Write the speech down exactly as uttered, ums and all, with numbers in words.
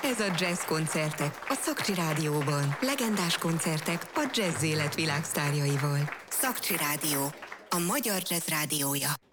Ez a Jazz koncertek a Szakcsi Rádióban. Legendás koncertek a jazz élet világsztárjaival. Szakcsi Rádió, a magyar jazz rádiója.